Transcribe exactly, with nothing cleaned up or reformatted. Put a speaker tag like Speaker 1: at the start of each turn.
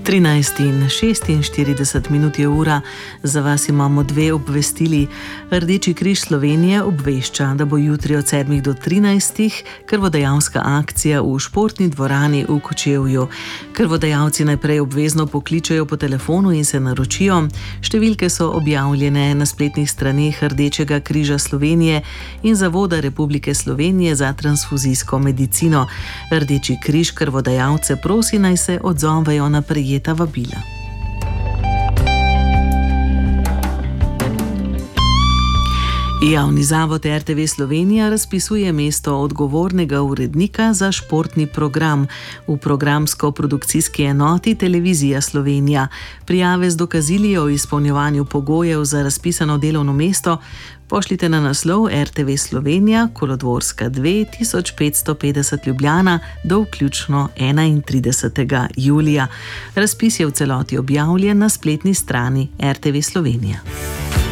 Speaker 1: trinajst in šestinštirideset minut je ura, za vas imamo dve obvestili. Rdeči križ Slovenije obvešča, da bo jutri od sedmih do trinajstih krvodajalska akcija v športni dvorani v Kočevju. Krvodajalci najprej obvezno pokličejo po telefonu in se naročijo. Številke so objavljene na spletnih straneh Rdečega križa Slovenije in Zavoda Republike Slovenije za transfuzijsko medicino. Rdeči križ krvodajalce prosi, naj se odzovejo na prejeta vabila. Javni zavod R T V Slovenija razpisuje mesto odgovornega urednika za športni program v programsko-produkcijski enoti Televizija Slovenija. Prijave z dokazili o izpolnjevanju pogojev za razpisano delovno mesto pošljite na naslov R T V Slovenija, Kolodvorska dve, tisoč petsto petdeset Ljubljana do vključno enaintridesetega julija. Razpis je v celoti objavljen na spletni strani R T V Slovenija.